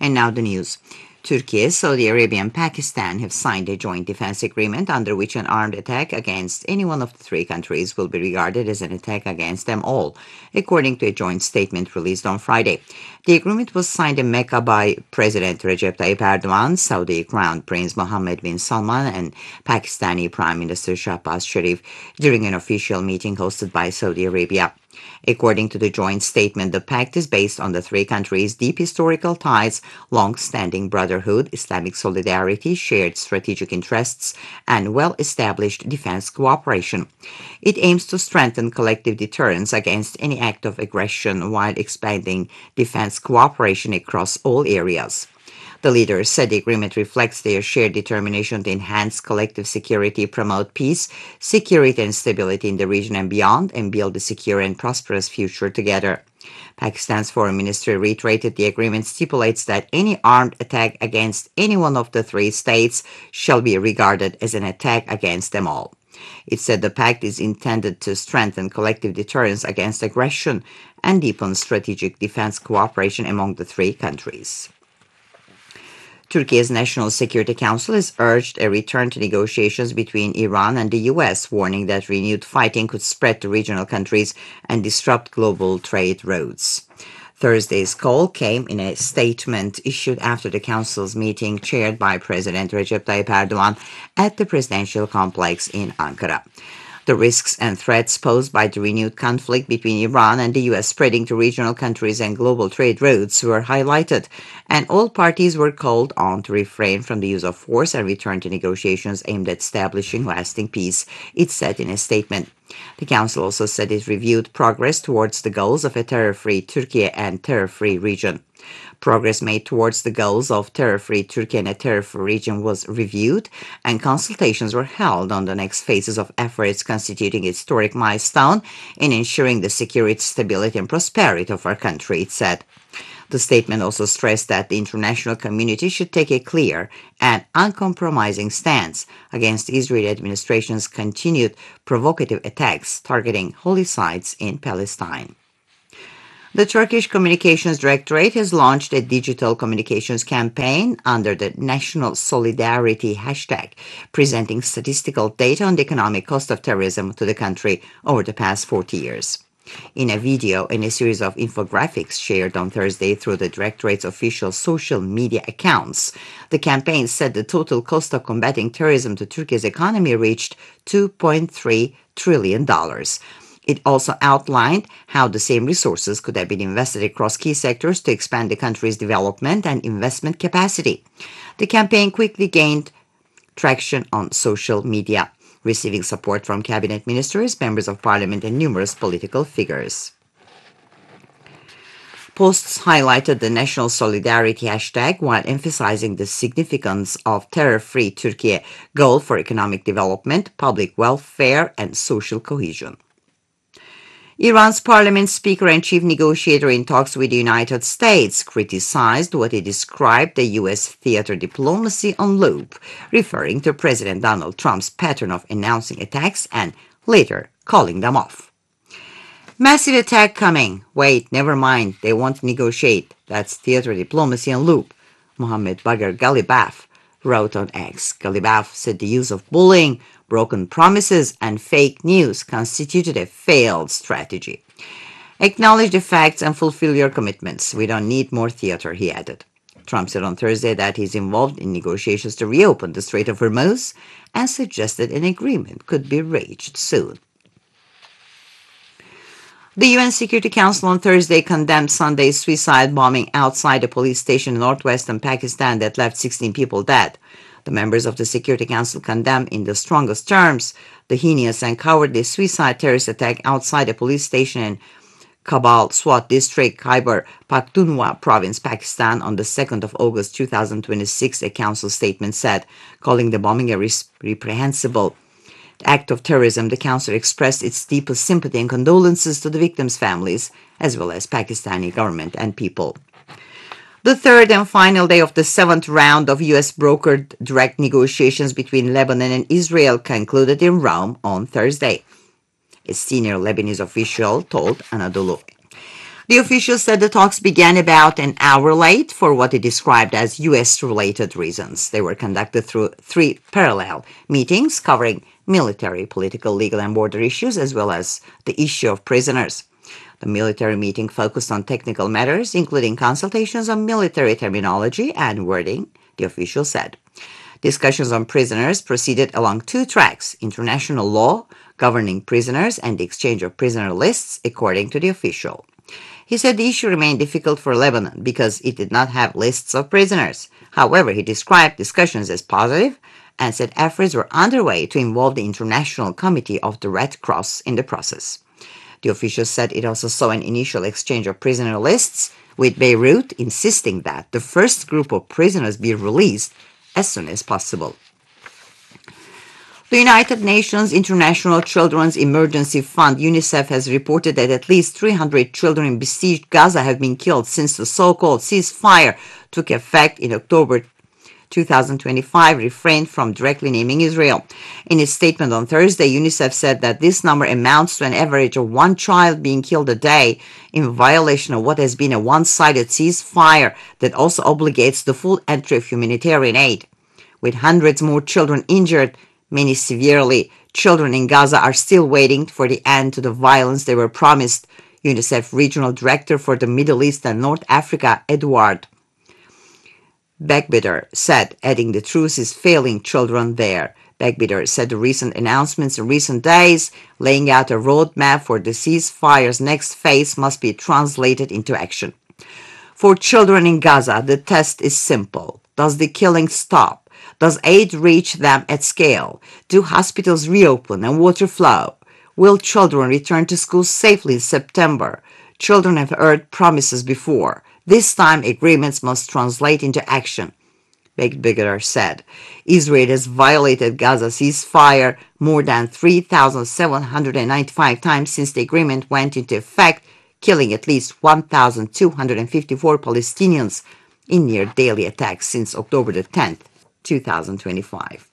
And now the news. Turkey, Saudi Arabia, and Pakistan have signed a joint defense agreement under which an armed attack against any one of the three countries will be regarded as an attack against them all, according to a joint statement released on Friday. The agreement was signed in Mecca by President Recep Tayyip Erdogan, Saudi Crown Prince Mohammed bin Salman, and Pakistani Prime Minister Shahbaz Sharif during an official meeting hosted by Saudi Arabia. According to the joint statement, the pact is based on the three countries' deep historical ties, long-standing brotherhood, Islamic solidarity, shared strategic interests, and well-established defense cooperation. It aims to strengthen collective deterrence against any act of aggression while expanding defense cooperation across all areas. The leaders said the agreement reflects their shared determination to enhance collective security, promote peace, security, and stability in the region and beyond, and build a secure and prosperous future together. Pakistan's foreign ministry reiterated the agreement stipulates that any armed attack against any one of the three states shall be regarded as an attack against them all. It said the pact is intended to strengthen collective deterrence against aggression and deepen strategic defense cooperation among the three countries. Turkey's National Security Council has urged a return to negotiations between Iran and the U.S., warning that renewed fighting could spread to regional countries and disrupt global trade routes. Thursday's call came in a statement issued after the Council's meeting chaired by President Recep Tayyip Erdogan at the presidential complex in Ankara. The risks and threats posed by the renewed conflict between Iran and the U.S. spreading to regional countries and global trade routes were highlighted, and all parties were called on to refrain from the use of force and return to negotiations aimed at establishing lasting peace, it said in a statement. The Council also said it reviewed progress towards the goals of a terror-free Turkey and terror-free region. Progress made towards the goals of terror-free Turkey and a terror-free region was reviewed, and consultations were held on the next phases of efforts constituting a historic milestone in ensuring the security, stability, and prosperity of our country, it said. The statement also stressed that the international community should take a clear and uncompromising stance against the Israeli administration's continued provocative attacks targeting holy sites in Palestine. The Turkish Communications Directorate has launched a digital communications campaign under the National Solidarity hashtag, presenting statistical data on the economic cost of terrorism to the country over the past 40 years. In a video and a series of infographics shared on Thursday through the Directorate's official social media accounts, the campaign said the total cost of combating terrorism to Turkey's economy reached $2.3 trillion. It also outlined how the same resources could have been invested across key sectors to expand the country's development and investment capacity. The campaign quickly gained traction on social media, receiving support from cabinet ministers, members of parliament, and numerous political figures. Posts highlighted the National Solidarity hashtag while emphasizing the significance of terror-free Turkey goal for economic development, public welfare, and social cohesion. Iran's parliament speaker and chief negotiator in talks with the United States criticized what he described the U.S. theater diplomacy on loop, referring to President Donald Trump's pattern of announcing attacks and later calling them off. Massive attack coming. Wait, never mind. They won't negotiate. That's theater diplomacy on loop, Mohammed Bagher Ghalibaf wrote on X. Ghalibaf said the use of bullying, broken promises, and fake news constituted a failed strategy. Acknowledge the facts and fulfill your commitments. We don't need more theater, he added. Trump said on Thursday that he's involved in negotiations to reopen the Strait of Hormuz and suggested an agreement could be reached soon. The UN Security Council on Thursday condemned Sunday's suicide bombing outside a police station in northwestern Pakistan that left 16 people dead. The members of the Security Council condemned in the strongest terms the heinous and cowardly suicide terrorist attack outside a police station in Kabul Swat District, Khyber Pakhtunkhwa Province, Pakistan on the 2nd of August 2026, a council statement said, calling the bombing a reprehensible act of terrorism. The council expressed its deepest sympathy and condolences to the victims' families, as well as Pakistani government and people. The third and final day of the seventh round of U.S.-brokered direct negotiations between Lebanon and Israel concluded in Rome on Thursday, a senior Lebanese official told Anadolu. The official said the talks began about an hour late for what he described as U.S.-related reasons. They were conducted through 3 parallel meetings covering military, political, legal, and border issues, as well as the issue of prisoners. The military meeting focused on technical matters, including consultations on military terminology and wording, the official said. Discussions on prisoners proceeded along 2 tracks: international law governing prisoners and the exchange of prisoner lists, according to the official. He said the issue remained difficult for Lebanon because it did not have lists of prisoners. However, he described discussions as positive and said efforts were underway to involve the International Committee of the Red Cross in the process. The official said it also saw an initial exchange of prisoner lists, with Beirut insisting that the first group of prisoners be released as soon as possible. The United Nations International Children's Emergency Fund, UNICEF, has reported that at least 300 children in besieged Gaza have been killed since the so-called ceasefire took effect in October 2025, refrained from directly naming Israel. In its statement on Thursday, UNICEF said that this number amounts to an average of 1 child being killed a day, in violation of what has been a one-sided ceasefire that also obligates the full entry of humanitarian aid. With hundreds more children injured, many severely, children in Gaza are still waiting for the end to the violence they were promised, UNICEF Regional Director for the Middle East and North Africa, Edward Begbeder, said, adding the truth is failing children there. Begbeder said the recent announcements in recent days, laying out a roadmap for the ceasefire's next phase, must be translated into action. For children in Gaza, the test is simple. Does the killing stop? Does aid reach them at scale? Do hospitals reopen and water flow? Will children return to school safely in September? Children have heard promises before. This time, agreements must translate into action, Begbeder said. Israel has violated Gaza ceasefire more than 3,795 times since the agreement went into effect, killing at least 1,254 Palestinians in near daily attacks since October the 10th, 2025.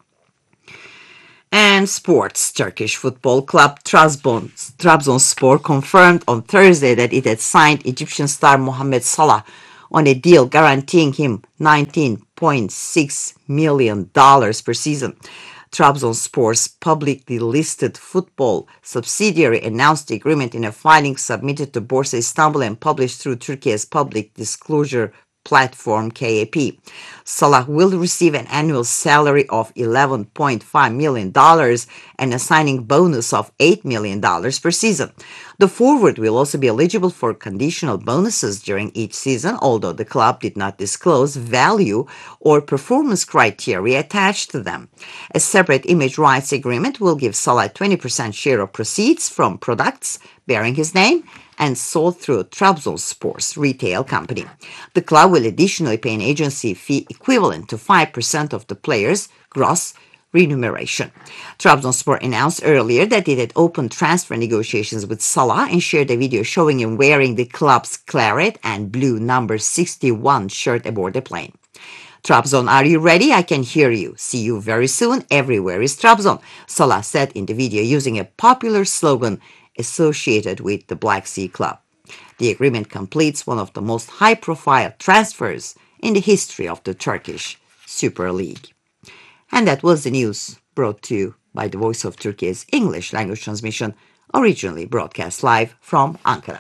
And sports. Turkish football club Trabzonspor confirmed on Thursday that it had signed Egyptian star Mohamed Salah on a deal guaranteeing him $19.6 million per season. Trabzonspor's publicly listed football subsidiary announced the agreement in a filing submitted to Borsa Istanbul and published through Turkey's public disclosure platform KAP. Salah will receive an annual salary of $11.5 million and a signing bonus of $8 million per season. The forward will also be eligible for conditional bonuses during each season, although the club did not disclose value or performance criteria attached to them. A separate image rights agreement will give Salah a 20% share of proceeds from products bearing his name and sold through Trabzonspor's retail company. The club will additionally pay an agency fee equivalent to 5% of the player's gross remuneration. Trabzonspor announced earlier that it had opened transfer negotiations with Salah and shared a video showing him wearing the club's claret and blue number 61 shirt aboard the plane. Trabzon, are you ready? I can hear you. See you very soon. Everywhere is Trabzon, Salah said in the video using a popular slogan associated with the Black Sea Club. The agreement completes one of the most high-profile transfers in the history of the Turkish Super League. And that was the news brought to you by the Voice of Turkey's English language transmission, originally broadcast live from Ankara.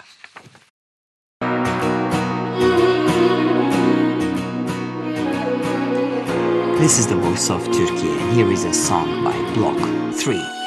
This is the Voice of Turkey, and here is a song by Block 3.